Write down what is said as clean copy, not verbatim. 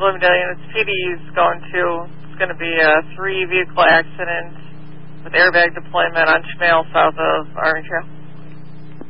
Bloomingdale units. PD's it's going to be a 3-vehicle accident with airbag deployment on Schmale south of Army Trail.